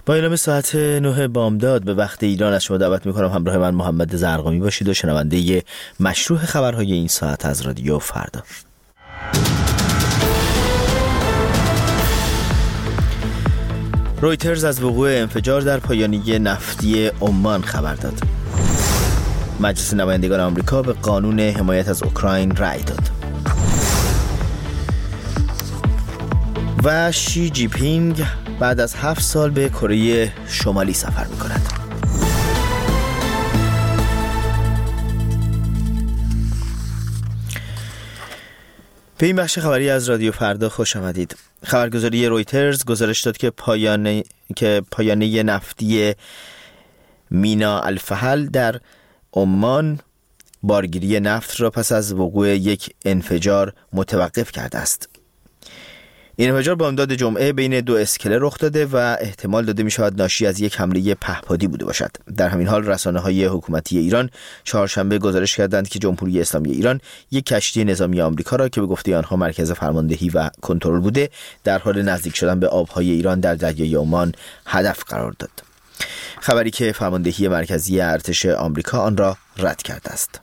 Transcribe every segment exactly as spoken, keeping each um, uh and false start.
با اعلام ساعت نه بامداد به وقت ایران از شما دعوت میکنم همراه من محمد زرقامی باشید و شنونده مشروع خبرهای این ساعت از رادیو فردا. رویترز از وقوع انفجار در پایانه نفتی عمان خبر داد. مجلس نمایندگان آمریکا به قانون حمایت از اوکراین رأی داد. و شی جی پینگ بعد از هفت سال به کره شمالی سفر می‌کند. به این بخش خبری از رادیو فردا خوش آمدید. خبرگزاری رویترز گزارش داد که پایانه که پایانه نفتی مینا الفحل در عمان بارگیری نفت را پس از وقوع یک انفجار متوقف کرده است. این انفجار بامداد جمعه بین دو اسکله رخ داده و احتمال داده می شود ناشی از یک حمله پهپادی بوده باشد. در همین حال رسانه‌های حکومتی ایران چهارشنبه گزارش کردند که جمهوری اسلامی ایران یک کشتی نظامی آمریکا را که به گفته آنها مرکز فرماندهی و کنترل بوده در حال نزدیک شدن به آبهای ایران در دریای عمان هدف قرار داد. خبری که فرماندهی مرکزی ارتش آمریکا آن را رد کرده است.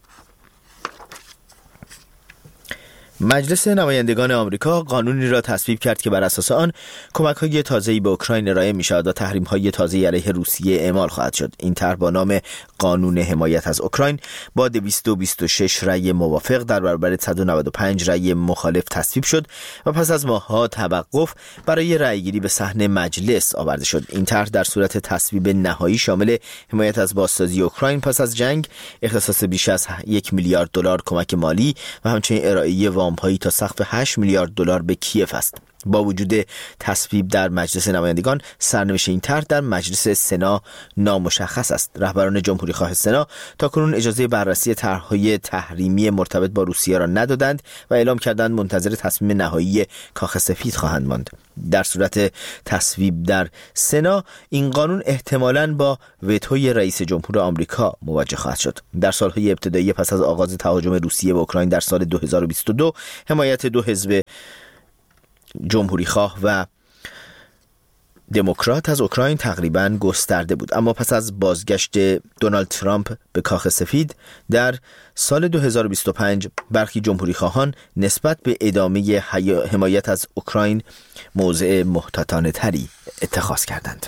مجلس نمایندگان آمریکا قانونی را تصویب کرد که بر اساس آن کمک‌های تازه‌ای به اوکراین ارائه می‌شود و تحریم‌های تازه‌ای علیه روسیه اعمال خواهد شد. این طرح با نام قانون حمایت از اوکراین با دویست و بیست و شش رأی موافق در برابر صد و نود و پنج رأی مخالف تصویب شد و پس از ماه‌ها توقف برای رأیگیری به صحن مجلس آورده شد. این طرح در صورت تصویب نهایی شامل حمایت از بازسازی اوکراین پس از جنگ، اختصاص بیش از یک میلیارد دلار کمک مالی و همچنین ارائه وام‌هایی تا سقف هشت میلیارد دلار به کیف است. با وجود تصویب در مجلس نمایندگان، سرنوشت این طرح در مجلس سنا نامشخص است. رهبران جمهوری خواه سنا تاکنون اجازه بررسی طرح‌های تحریمی مرتبط با روسیه را ندادند و اعلام کردند منتظر تصمیم نهایی کاخ سفید خواهند ماند. در صورت تصویب در سنا، این قانون احتمالاً با وتوی رئیس جمهور آمریکا مواجه خواهد شد. در سالهای ابتدایی پس از آغاز تهاجم روسیه به اوکراین در سال دو هزار و بیست و دو، حمایت دو حزب جمهوری خواه و دموکرات از اوکراین تقریباً گسترده بود، اما پس از بازگشت دونالد ترامپ به کاخ سفید در سال دو هزار و بیست و پنج برخی جمهوری خواهان نسبت به ادامه حمایت از اوکراین موضع محتاطانه تری اتخاذ کردند.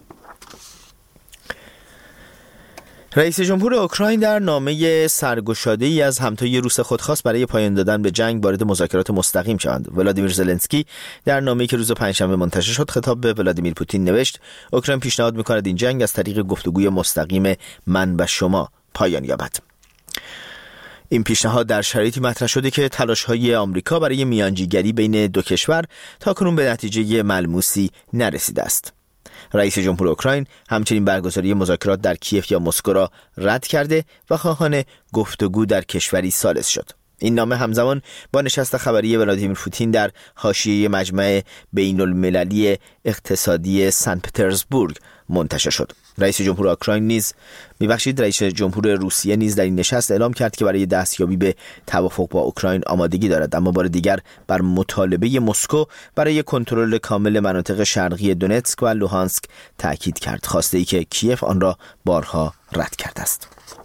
رئیس جمهور اوکراین در نامه سرگشاده‌ای از همتای روس خود خواست برای پایان دادن به جنگ وارد مذاکرات مستقیم شوند. ولادیمیر زلنسکی در نامه‌ای که روز پنجشنبه منتشر شد خطاب به ولادیمیر پوتین نوشت: اوکراین پیشنهاد می‌کند این جنگ از طریق گفتگوی مستقیم من و شما پایان یابد. این پیشنهاد در شرایطی مطرح شده که تلاش‌های آمریکا برای میانجیگری بین دو کشور تاکنون به نتیجه ملموسی نرسیده است. رئیس جمهور اوکراین همچنین برگزاری مذاکرات در کیف یا مسکو را رد کرده و خواهان گفتگو در کشوری ثالث شد. این نامه همزمان با نشست خبری ولادیمیر پوتین در حاشیه مجمع بین المللی اقتصادی سن پترزبورگ منتشر شد. رئیس جمهور اوکراین نیز میبخشید رئیس جمهور روسیه نیز در این نشست اعلام کرد که برای دستیابی به توافق با اوکراین آمادگی دارد، اما بار دیگر بر مطالبه مسکو برای کنترل کامل مناطق شرقی دونتسک و لوهانسک تاکید کرد، خواسته ای که کیف آن را بارها رد کرده است.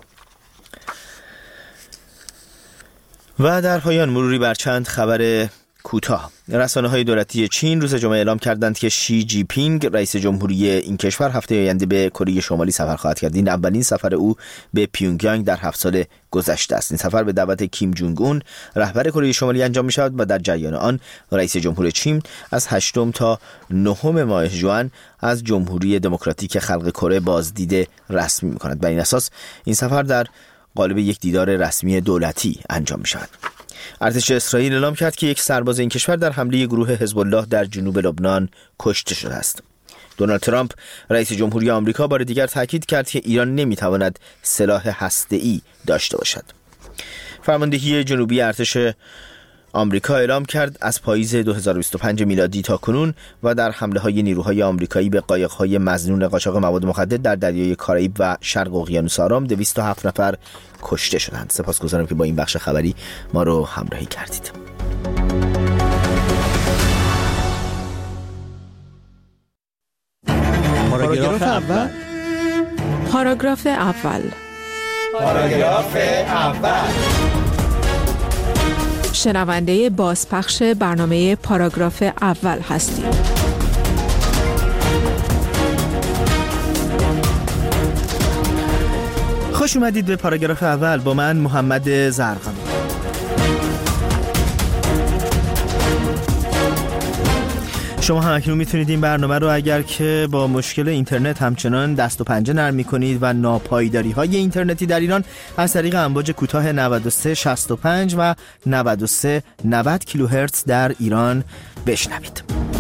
و در پایان مروری بر چند خبر کوتاه. رسانه‌های دولتی چین روز جمعه اعلام کردند که شی جی پینگ رئیس جمهوری این کشور هفته آینده به کره شمالی سفر خواهد کرد. این اولین سفر او به پیونگیانگ در هفت سال گذشته است. این سفر به دعوت کیم جونگ اون رهبر کره شمالی انجام می شود و در جریان آن رئیس جمهور چین از هشتم تا نهم ماه ژوئن از جمهوری دموکراتیک خلق کره بازدید رسمی می کند. بر این اساس این سفر در قالب یک دیدار رسمی دولتی انجام می شود. ارتش اسرائیل اعلام کرد که یک سرباز این کشور در حمله گروه حزب الله در جنوب لبنان کشته شده است. دونالد ترامپ رئیس جمهوری آمریکا بار دیگر تاکید کرد که ایران نمیتواند سلاح هسته‌ای داشته باشد. فرماندهی جنوبی ارتش آمریکا اعلام کرد از پاییز دو هزار و بیست و پنج میلادی تا کنون و در حمله‌های نیروهای آمریکایی به قایق‌های مظنون قاچاق مواد مخدر در دریای کارائیب و شرق اقیانوس آرام دویست و هفت نفر کشته شدند. سپاسگزارم که با این بخش خبری ما رو همراهی کردید. پاراگراف اول. پاراگراف اول. پاراگراف اول. شنونده بازپخش برنامه پاراگراف اول هستید. خوش اومدید به پاراگراف اول با من محمد زرقامی. شما هم اکنون میتونید این برنامه رو اگر که با مشکل اینترنت همچنان دست و پنجه نرم میکنید و ناپایداری های اینترنتی در ایران از طریق امواج کوتاه نود و سه شصت و پنج و نود و سه نود کیلوهرتز در ایران بشنوید.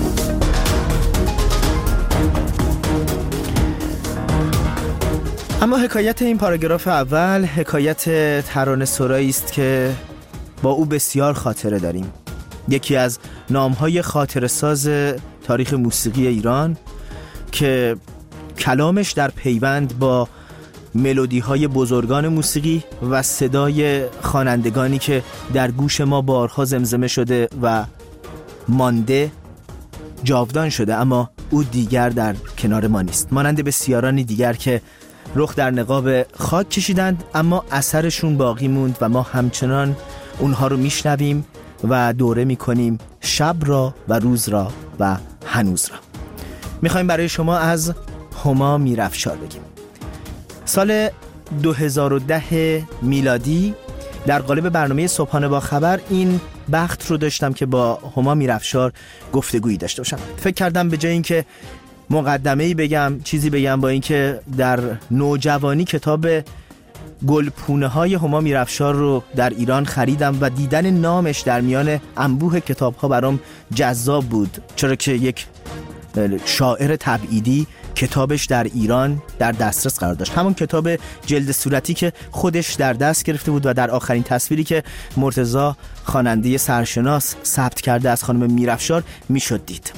اما حکایت این پاراگراف اول حکایت ترانه سرایی است که با او بسیار خاطره داریم. یکی از نام‌های خاطره‌ساز تاریخ موسیقی ایران که کلامش در پیوند با ملودی‌های بزرگان موسیقی و صدای خوانندگانی که در گوش ما بارها زمزمه شده و مانده جاودان شده، اما او دیگر در کنار ما نیست. مانند بسیارانی دیگر که رخ در نقاب خاک کشیدند اما اثرشون باقی موند و ما همچنان اونها رو میشنویم و دوره میکنیم شب را و روز را و هنوز را. میخوایم برای شما از هما میرافشار بگیم. سال دو هزار و ده میلادی در قالب برنامه صبحانه با خبر این بخت رو داشتم که با هما میرافشار گفتگویی داشته باشم. فکر کردم به جای اینکه مقدمه‌ای بگم چیزی بگم، با اینکه در نوجوانی کتاب گلپونه های هما میرافشار رو در ایران خریدم و دیدن نامش در میان انبوه کتاب ها برام جذاب بود، چرا که یک شاعر تبعیدی کتابش در ایران در دسترس قرار داشت. همون کتاب جلد صورتی که خودش در دست گرفته بود و در آخرین تصویری که مرتضی خواننده سرشناس ثبت کرده از خانم میرافشار میشد دید.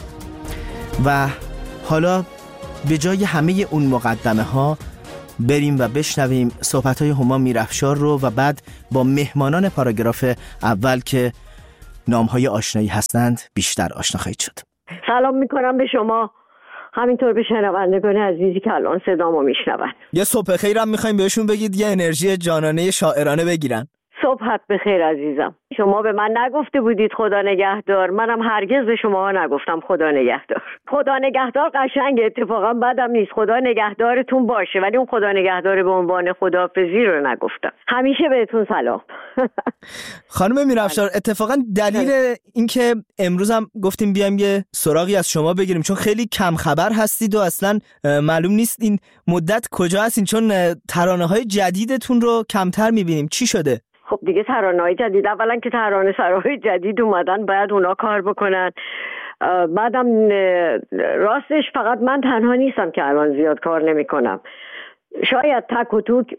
و حالا به جای همه اون مقدمه ها بریم و بشنویم صحبت‌های هما میرافشار رو و بعد با مهمانان پاراگراف اول که نام‌های آشنایی هستند بیشتر آشنا خواهید شد. سلام میکنم به شما، همینطور به شنوندگان عزیزی که الان صدامو میشنون. یه صبح خیر هم می‌خوایم بهشون بگید یه انرژی جانانه شاعرانه بگیرن. صبحت بخیر عزیزم. شما به من نگفته بودید خدا نگهدار، منم هرگز به شما نگفتم خدا نگهدار. خدا نگهدار قشنگه، اتفاقا بدم نیست، خدا نگهدارتون باشه، ولی اون خدا نگهدار به عنوان خداحافظی رو نگفتم. همیشه بهتون سلام. خانم میرافشار، اتفاقا دلیل اینکه امروز هم گفتیم بیایم یه سراغی از شما بگیریم چون خیلی کم خبر هستید و اصلا معلوم نیست این مدت کجا هستین، چون ترانه‌های جدیدتون رو کمتر می‌بینیم. چی شده؟ خب دیگه ترانه‌های جدید، اولا که ترانه سراهای جدید اومدن باید اونا کار بکنن، بعدم راستش فقط من تنها نیستم که الان زیاد کار نمی کنم. شاید تک و توک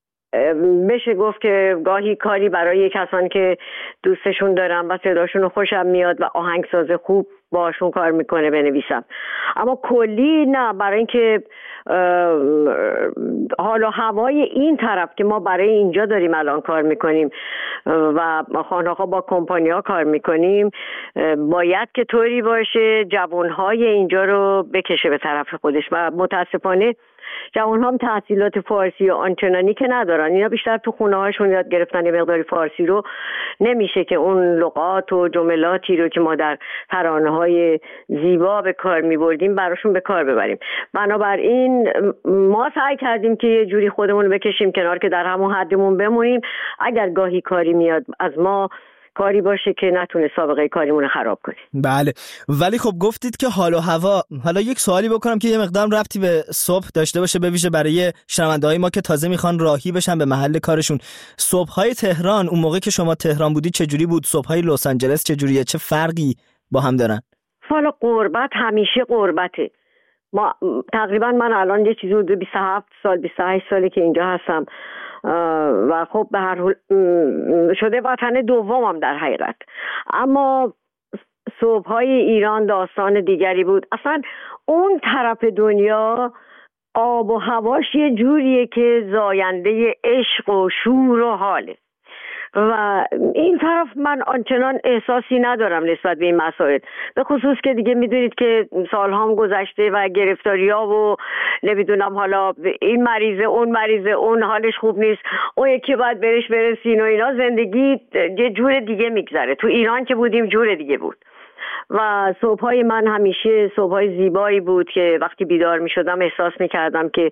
بشه گفت که گاهی کاری برای کسانی که دوستشون دارم و صداشون خوشم میاد و آهنگساز خوب باشون کار میکنه بنویسم، اما کلی نه. برای اینکه حالا هوای این طرف که ما برای اینجا داریم الان کار میکنیم و خانه‌ها با کمپانی‌ها کار میکنیم، باید که طوری باشه جوانهای اینجا رو بکشه به طرف خودش و متاسفانه جوان هم تحصیلات فارسی و آنچنانی که ندارن، اینا بیشتر تو خونه هاشون یاد گرفتن یه مقداری فارسی رو، نمیشه که اون لغات و جملاتی رو که ما در ترانه های زیبا به کار میبردیم براشون به کار ببریم. بنابراین ما سعی کردیم که یه جوری خودمون بکشیم کنار که در همون حدمون بمونیم، اگر گاهی کاری میاد از ما کاری باشه که نتونه سابقه کاریمون خراب کنه. بله، ولی خب گفتید که حال و هوا، حالا یک سوالی بکنم که یه مقدار ربطی به صبح داشته باشه، به ویژه برای شنونده‌های ما که تازه میخوان راهی بشن به محل کارشون. صبح‌های تهران اون موقع که شما تهران بودید چجوری بود؟ صبح‌های لس آنجلس چجوریه؟ چه فرقی با هم دارن؟ حالا غربت همیشه غربته. ما تقریبا من الان یه چیزی حدود بیست و هفت سال بیست و هشت ساله که اینجا هستم و خب به هر حال شده وطن دومم در حقیقت، اما صبح‌های ایران داستان دیگری بود. اصلا اون طرف دنیا آب و هواش یه جوریه که زاینده عشق و شور و حاله و این طرف من آنچنان احساسی ندارم نسبت به این مسائل، به خصوص که دیگه میدونید که سالها هم گذشته و گرفتاری‌ها و نمیدونم حالا این مریضه اون مریضه اون حالش خوب نیست اون یکی باید برش برسین و اینا، زندگی یه جور دیگه میگذره. تو ایران که بودیم جور دیگه بود و صبحای من همیشه صبحای زیبایی بود که وقتی بیدار میشدم احساس میکردم که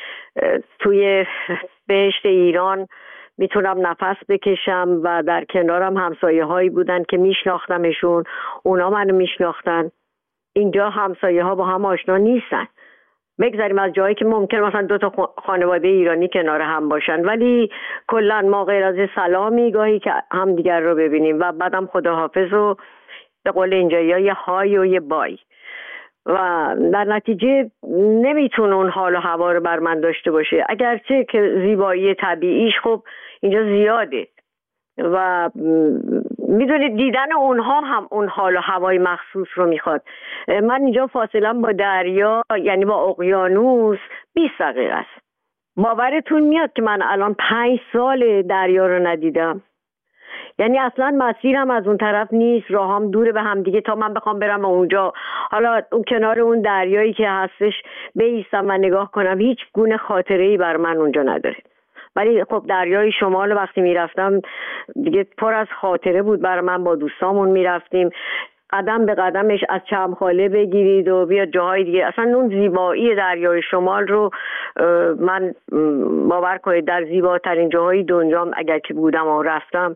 توی بهشت ایران میتونم نفس بکشم و در کنارم همسایه هایی بودن که میشناختمشون، اونا منو میشناختن. اینجا همسایه ها با هم آشنا نیستن، بگذاریم از جایی که ممکن مثلا دو تا خانواده ایرانی کنار هم باشن، ولی کلا ما غیر از سلامی گاهی که هم دیگر رو ببینیم و بعدم خداحافظ و به قول اینجایی یه های و یه بای و در نتیجه نمیتونه اون حال و هوا رو بر من داشته باشه. اگرچه که زیبایی طبیعیش خب اینجا زیاده و میدونید دیدن اونها هم اون حال و هوای مخصوص رو میخواد. من اینجا فاصله با دریا یعنی با اقیانوس بیست دقیقه است. باورتون میاد که من الان پنج سال دریا رو ندیدم، یعنی اصلا مسیرم از اون طرف نیست، راهم دوره به هم دیگه تا من بخوام برم اونجا حالا اون کنار اون دریایی که هستش بایستم و نگاه کنم، هیچ گونه خاطره‌ای بر من اونجا نداره. ولی خب دریای شمال وقتی میرفتم دیگه پر از خاطره بود برای من، با دوستامون میرفتیم قدم به قدمش از چمخاله بگیرید و بیاد جاهای دیگه. اصلا اون زیبایی دریای شمال رو من باور کنید در زیباترین جاهای دنیام اگر که بودم و رفتم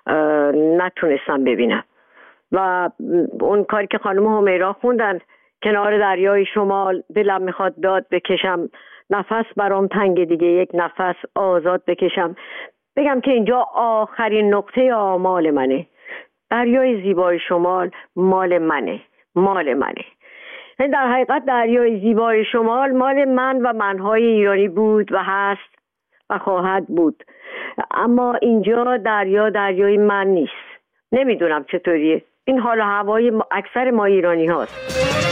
نتونستم ببینم. و اون کاری که خانم همیرا خوندن کنار دریای شمال، دلم میخواد داد بکشم، نفس برام تنگ دیگه، یک نفس آزاد بکشم، بگم که اینجا آخرین نقطه آمال منه، دریای زیبای شمال مال منه، مال منه. در حقیقت دریای زیبای شمال مال من و منهای ایرانی بود و هست و خواهد بود، اما اینجا دریا دریای من نیست. نمیدونم چطوریه، این حال و هوای اکثر ما ایرانی هاست.